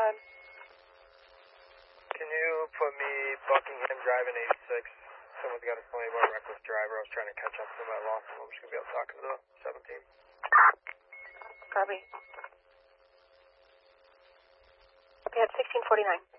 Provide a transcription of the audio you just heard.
Can you put me Buckingham Drive in 86? Someone's got to tell me about reckless driver. I was trying to catch up to him. I lost him. I'm just going to be able to talk to the 17. Copy. Okay, at 1649.